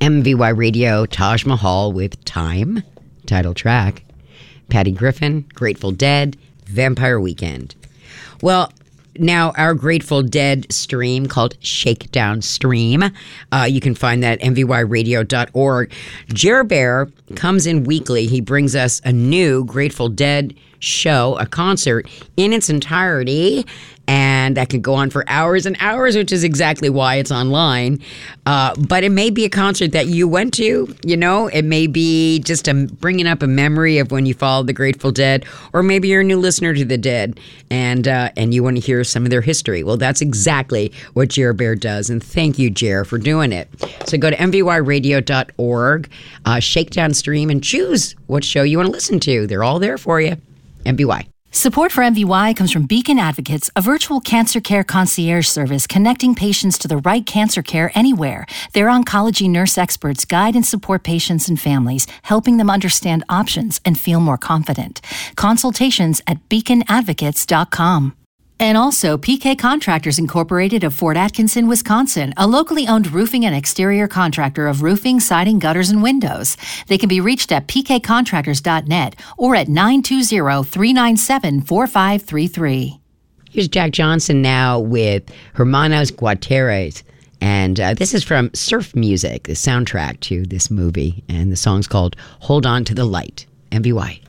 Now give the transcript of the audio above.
MVY Radio, Taj Mahal with Time, title track. Patty Griffin, Grateful Dead, Vampire Weekend. Well, now our Grateful Dead stream called Shakedown Stream. You can find that at mvyradio.org. Jer Bear comes in weekly. He brings us a new Grateful Dead show, a concert in its entirety, and that can go on for hours and hours, which is exactly why it's online. But it may be a concert that you went to, you know, it may be just bringing up a memory of when you followed the Grateful Dead, or maybe you're a new listener to the Dead and you want to hear some of their history. Well, that's exactly what Jer Bear does, and thank you, Jer, for doing it. So go to mvyradio.org, Shakedown Stream, and choose what show you want to listen to. They're all there for you. MVY. Support for MVY comes from Beacon Advocates, a virtual cancer care concierge service connecting patients to the right cancer care anywhere. Their oncology nurse experts guide and support patients and families, helping them understand options and feel more confident. Consultations at beaconadvocates.com. And also, PK Contractors Incorporated of Fort Atkinson, Wisconsin, a locally owned roofing and exterior contractor of roofing, siding, gutters, and windows. They can be reached at pkcontractors.net or at 920-397-4533. Here's Jack Johnson now with Hermanos Guateres. And this is from Surf Music, the soundtrack to this movie. And the song's called Hold On to the Light. MVY.